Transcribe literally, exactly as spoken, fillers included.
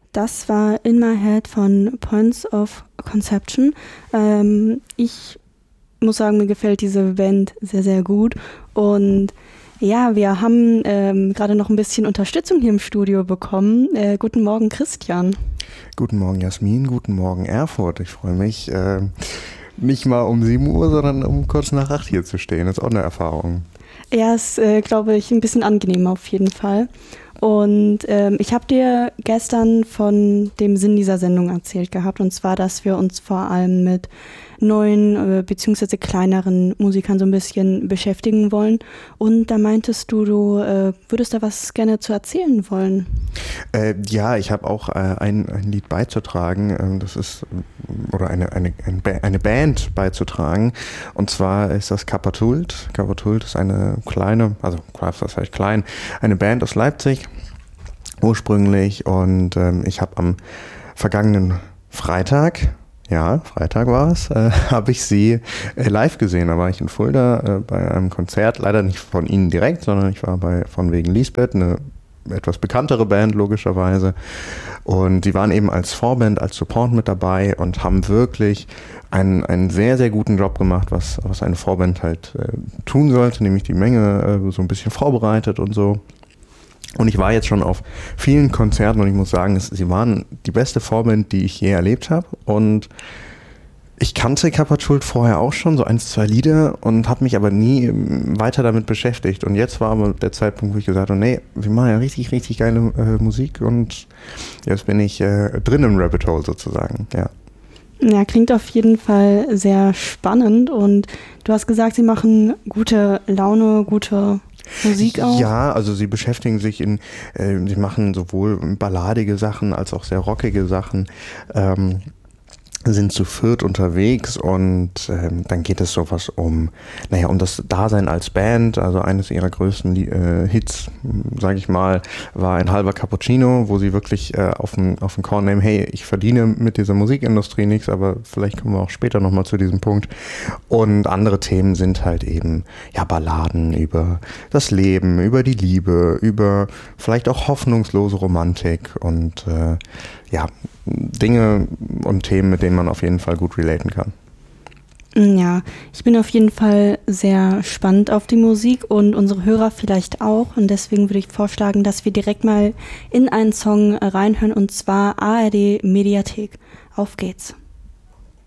Das war In My Head von Points of Conception. Ähm, ich muss sagen, mir gefällt diese Band sehr, sehr gut. Und ja, wir haben ähm, gerade noch ein bisschen Unterstützung hier im Studio bekommen. Äh, guten Morgen, Christian. Guten Morgen, Jasmin. Guten Morgen, Erfurt. Ich freue mich, äh, nicht mal um sieben Uhr, sondern um kurz nach acht hier zu stehen. Das ist auch eine Erfahrung. Ja, ist, äh, glaube ich, ein bisschen angenehmer auf jeden Fall. Und ähm, ich habe dir gestern von dem Sinn dieser Sendung erzählt gehabt. Und zwar, dass wir uns vor allem mit neuen äh, beziehungsweise kleineren Musikern so ein bisschen beschäftigen wollen. Und da meintest du, du äh, würdest da was gerne zu erzählen wollen. Äh, ja, ich habe auch äh, ein, ein Lied beizutragen. Ähm, das ist, oder eine, eine, eine Band beizutragen. Und zwar ist das Kapatult. Kapatult ist eine kleine, also das heißt klein, eine Band aus Leipzig ursprünglich. Und ähm, ich habe am vergangenen Freitag, ja, Freitag war es, äh, habe ich sie äh, live gesehen. Da war ich in Fulda äh, bei einem Konzert, leider nicht von ihnen direkt, sondern ich war bei von wegen Lisbeth, eine etwas bekanntere Band logischerweise. Und sie waren eben als Vorband, als Support mit dabei und haben wirklich einen, einen sehr, sehr guten Job gemacht, was, was eine Vorband halt äh, tun sollte, nämlich die Menge äh, so ein bisschen vorbereitet und so. Und ich war jetzt schon auf vielen Konzerten und ich muss sagen, es, sie waren die beste Vorband, die ich je erlebt habe. Und ich kannte Kapatult vorher auch schon, so eins, zwei Lieder, und habe mich aber nie weiter damit beschäftigt. Und jetzt war aber der Zeitpunkt, wo ich gesagt habe, nee, wir machen ja richtig, richtig geile äh, Musik und jetzt bin ich äh, drin im Rabbit Hole sozusagen, ja. Ja, klingt auf jeden Fall sehr spannend und du hast gesagt, sie machen gute Laune, gute Musik auch? Ja, also sie beschäftigen sich in, äh, sie machen sowohl balladige Sachen als auch sehr rockige Sachen, ähm, sind zu viert unterwegs und ähm, dann geht es sowas um, naja, um das Dasein als Band. Also eines ihrer größten äh, Hits, sage ich mal, war ein halber Cappuccino, wo sie wirklich äh, auf den auf den Korn nehmen, hey, ich verdiene mit dieser Musikindustrie nichts, aber vielleicht kommen wir auch später nochmal zu diesem Punkt. Und andere Themen sind halt eben, ja, Balladen über das Leben, über die Liebe, über vielleicht auch hoffnungslose Romantik und äh, ja, Dinge und Themen, mit denen man auf jeden Fall gut relaten kann. Ja, ich bin auf jeden Fall sehr gespannt auf die Musik und unsere Hörer vielleicht auch. Und deswegen würde ich vorschlagen, dass wir direkt mal in einen Song reinhören, und zwar A R D Mediathek. Auf geht's.